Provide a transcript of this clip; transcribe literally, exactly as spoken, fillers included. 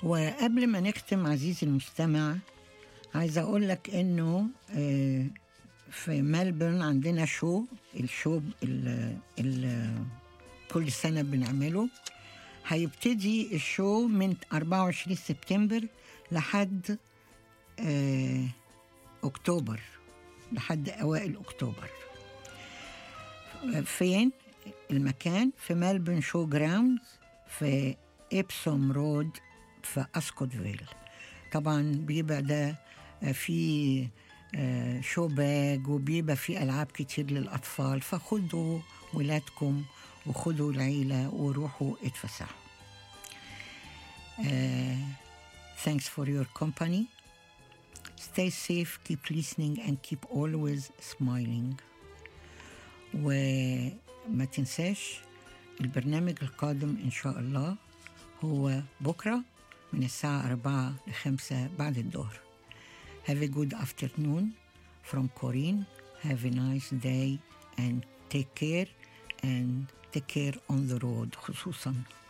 وقبل ما نختم عزيزي المستمع، عايزة أقول لك إنه في ملبورن عندنا شو الشو اللي كل سنة بنعمله. هيبتدي الشو من أربعة وعشرين سبتمبر لحد أكتوبر، لحد أوائل أكتوبر. فين المكان؟ في ملبورن شو جراوند في إبسوم رود في أسكوتفيل. طبعا بيبقى ده في شو باج وبيبقى في ألعاب كتير للأطفال، فخدوا ولادكم وخدوا العيلة وروحوا اتفسحوا. uh, Thanks for your company. Stay safe, keep listening and keep always smiling. وما تنساش البرنامج القادم إن شاء الله هو بكرة من الساعة أربعة لخمسة بعد الظهر. Have a good afternoon from Corinne. Have a nice day and take care and take care on the road خصوصاً.